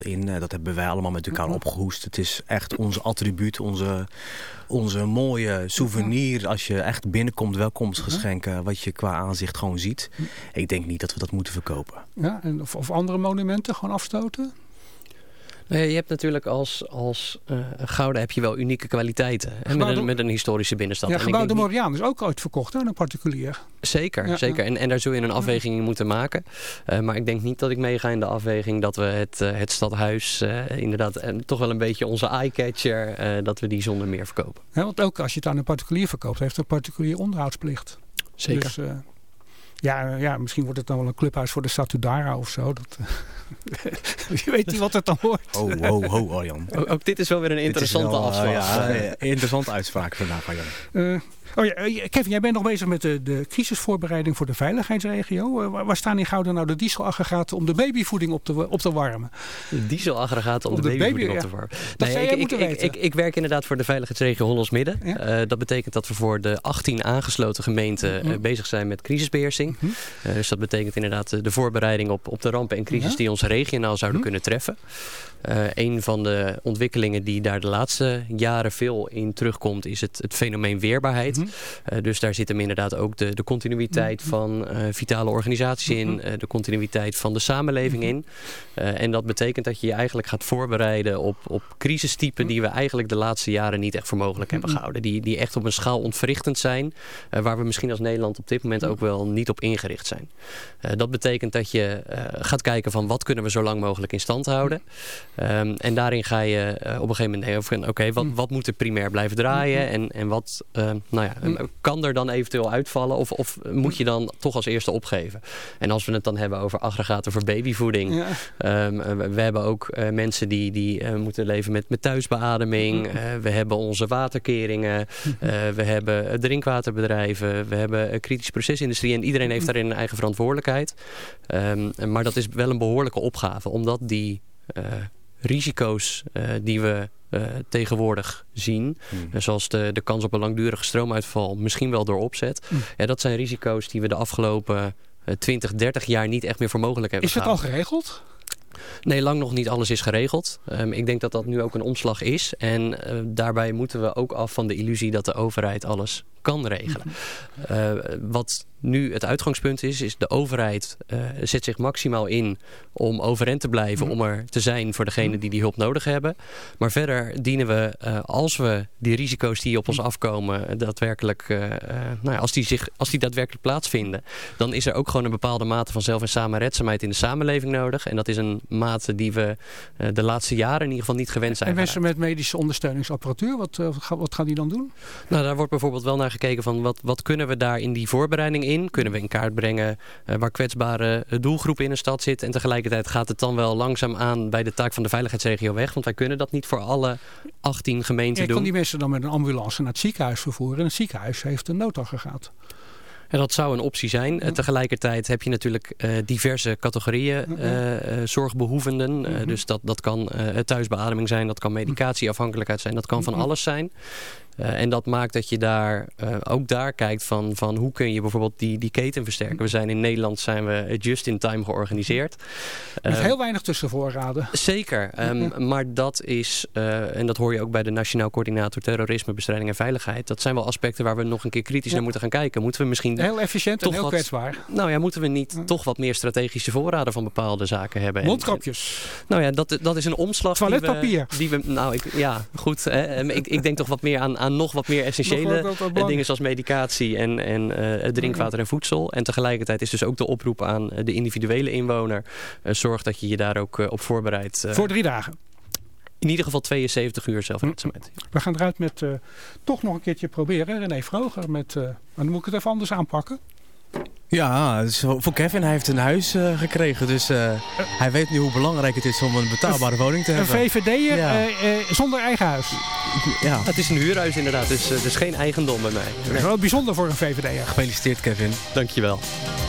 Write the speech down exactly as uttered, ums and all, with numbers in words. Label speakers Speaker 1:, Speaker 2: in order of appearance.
Speaker 1: in. Uh, dat hebben wij allemaal met elkaar opgehoest. Het is echt ons attribuut, onze, onze mooie souvenir. Als je echt binnenkomt, welkomstgeschenken, wat je qua aanzicht gewoon ziet. Ik denk niet dat we dat moeten verkopen.
Speaker 2: Ja, en of, of andere monumenten gewoon afstoten?
Speaker 3: Nou ja, je hebt natuurlijk als, als uh, Gouda heb je wel unieke kwaliteiten. Hè, met, een, met een historische binnenstad.
Speaker 2: Ja,
Speaker 3: en
Speaker 2: Gebouw
Speaker 3: ik
Speaker 2: de
Speaker 3: denk
Speaker 2: Moriaan is ook ooit verkocht aan een particulier.
Speaker 3: Zeker,
Speaker 2: ja,
Speaker 3: zeker.
Speaker 2: Ja.
Speaker 3: En, en daar zul je een afweging in moeten maken. Uh, maar ik denk niet dat ik meega in de afweging dat we het, uh, het stadhuis, uh, inderdaad, en toch wel een beetje onze eye-catcher, uh, dat we die zonder meer verkopen.
Speaker 2: Ja, want ook als je het aan een particulier verkoopt, heeft een particulier onderhoudsplicht.
Speaker 3: Zeker.
Speaker 2: Dus, uh, ja, ja, misschien wordt het dan wel een clubhuis voor de Satudara of zo. Dat, uh, je weet niet wat het dan wordt.
Speaker 1: Ho, ho, ho, Arjan.
Speaker 3: Ook, ook dit is wel weer een interessante
Speaker 1: wel, uh,
Speaker 3: afspraak.
Speaker 1: Ja, ja, interessante uitspraak vandaag, Arjan.
Speaker 2: Uh, oh ja, Kevin, jij bent nog bezig met de, de crisisvoorbereiding voor de veiligheidsregio. Uh, waar, waar staan in Gouda nou de dieselaggregaten om de babyvoeding op te, op te warmen?
Speaker 3: De dieselaggregaten om, om de, de babyvoeding baby, op te warmen.
Speaker 2: Dat
Speaker 3: nee,
Speaker 2: zou
Speaker 3: ik,
Speaker 2: jij moeten
Speaker 3: ik,
Speaker 2: weten.
Speaker 3: Ik, ik, ik werk inderdaad voor de veiligheidsregio Hollands-Midden.
Speaker 2: Ja?
Speaker 3: Uh, dat betekent dat we voor de achttien aangesloten gemeenten uh,
Speaker 2: mm-hmm.
Speaker 3: bezig zijn met crisisbeheersing.
Speaker 2: Mm-hmm.
Speaker 3: Uh, dus dat betekent inderdaad de voorbereiding op, op de rampen en crisis ja? die ons regionaal zouden mm-hmm. kunnen treffen. Uh, een van de ontwikkelingen die daar de laatste jaren veel in terugkomt is het, het fenomeen weerbaarheid. Mm-hmm. Uh, dus daar zit hem inderdaad ook de, de continuïteit mm-hmm. van uh, vitale organisaties in, mm-hmm. uh, de continuïteit van de samenleving mm-hmm. in. Uh, en dat betekent dat je je eigenlijk gaat voorbereiden op, op crisistypen die we eigenlijk de laatste jaren niet echt voor mogelijk hebben gehouden. Die, die echt op een schaal ontwrichtend zijn, uh, waar we misschien als Nederland op dit moment ook wel niet op ingericht zijn. Uh, dat betekent dat je uh, gaat kijken van wat kunnen we zo lang mogelijk in stand houden. Um, en daarin ga je uh, op een gegeven moment denken van oké, okay, wat, wat moet er primair blijven draaien en, en wat uh, nou ja, kan er dan eventueel uitvallen of, of moet je dan toch als eerste opgeven? En als we het dan hebben over aggregaten voor babyvoeding. Ja. Um, we hebben ook uh, mensen die, die uh, moeten leven met, met thuisbeademing. Uh, we hebben onze waterkeringen. Uh, we hebben drinkwaterbedrijven. We hebben kritische procesindustrie. En iedereen heeft daarin een eigen verantwoordelijkheid. Um, maar dat is wel een behoorlijke opgave. Omdat die uh, risico's uh, die we uh, tegenwoordig zien, hmm. uh, zoals de, de kans op een langdurige stroomuitval, misschien wel door opzet. Hmm. Ja, dat zijn risico's die we de afgelopen uh, twintig, dertig jaar niet echt meer voor mogelijk hebben
Speaker 2: Is het
Speaker 3: gehouden.
Speaker 2: al geregeld?
Speaker 3: Nee, lang nog niet alles is geregeld. Um, ik denk dat dat nu ook een omslag is. En uh, daarbij moeten we ook af van de illusie dat de overheid alles kan regelen. Uh, wat nu het uitgangspunt is, is de overheid uh, zet zich maximaal in om overeind te blijven, om er te zijn voor degenen die die hulp nodig hebben. Maar verder dienen we, uh, als we die risico's die op ons afkomen, daadwerkelijk, uh, uh, nou ja, als, die zich, als die daadwerkelijk plaatsvinden, dan is er ook gewoon een bepaalde mate van zelf- en samenredzaamheid in de samenleving nodig. En dat is een mate die we uh, de laatste jaren in ieder geval niet gewend zijn.
Speaker 2: En mensen met medische ondersteuningsapparatuur, wat, uh, wat gaan die dan doen?
Speaker 3: Nou, daar wordt bijvoorbeeld wel naar gekeken van wat, wat kunnen we daar in die voorbereiding in? Kunnen we in kaart brengen uh, waar kwetsbare uh, doelgroepen in een stad zitten? En tegelijkertijd gaat het dan wel langzaam aan bij de taak van de veiligheidsregio weg. Want wij kunnen dat niet voor alle achttien gemeenten
Speaker 2: ja,
Speaker 3: doen.
Speaker 2: Kan die mensen dan met een ambulance naar het ziekenhuis vervoeren? En het ziekenhuis heeft een noodaggregaat.
Speaker 3: En dat zou een optie zijn. Ja. Uh, tegelijkertijd heb je natuurlijk uh, diverse categorieën uh, uh, zorgbehoevenden. Uh, mm-hmm. Dus dat, dat kan uh, thuisbeademing zijn, dat kan medicatieafhankelijkheid zijn, dat kan van alles zijn. Uh, en dat maakt dat je daar uh, ook daar kijkt van, van hoe kun je bijvoorbeeld die, die keten versterken. We zijn in Nederland zijn we just in time georganiseerd.
Speaker 2: Met
Speaker 3: uh,
Speaker 2: heel weinig tussenvoorraden.
Speaker 3: Zeker. Um, ja. Maar dat is, uh, en dat hoor je ook bij de Nationaal Coördinator Terrorisme, Bestrijding en Veiligheid. Dat zijn wel aspecten waar we nog een keer kritisch ja. naar moeten gaan kijken. Moeten we misschien
Speaker 2: heel efficiënt en heel wat, kwetsbaar.
Speaker 3: Nou ja, moeten we niet ja. toch wat meer strategische voorraden van bepaalde zaken hebben?
Speaker 2: Mondkapjes.
Speaker 3: En, nou ja, dat, dat is een omslag.
Speaker 2: Toiletpapier.
Speaker 3: Die we, die we, nou, ik, ja, goed. Hè, ik, ik denk toch wat meer aan, aan nog wat meer essentiële nog wat, wat dingen zoals medicatie en, en uh, drinkwater en voedsel. En tegelijkertijd is dus ook de oproep aan de individuele inwoner. Uh, zorg dat je je daar ook uh, op voorbereidt. Uh,
Speaker 2: Voor drie dagen?
Speaker 3: In ieder geval tweeënzeventig uur zelfredzaamheid.
Speaker 2: We gaan eruit met uh, toch nog een keertje proberen. René Vroger met, uh, dan moet ik het even anders aanpakken.
Speaker 1: Ja, dus voor Kevin, hij heeft een huis uh, gekregen. Dus uh, uh, hij weet nu hoe belangrijk het is om een betaalbare woning te hebben.
Speaker 2: Een V V D'er ja. uh, uh, zonder eigen huis.
Speaker 3: Ja. Het is een huurhuis inderdaad, dus uh, dus geen eigendom bij mij.
Speaker 2: Dat is wel bijzonder voor een V V D'er.
Speaker 1: Gefeliciteerd, Kevin.
Speaker 3: Dankjewel.